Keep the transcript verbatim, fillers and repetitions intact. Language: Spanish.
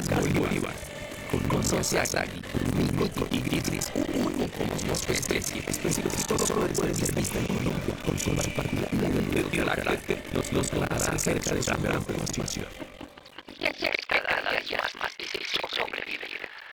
Simón Bolívar, con Sasaki, Minito y Grizzlies, únicos los especies, específicos, todo puede ser visto en Colombia, con su particular de carácter, los los hablará acerca de su gran preocupación. Y así es que cada día más difícil sobrevivir.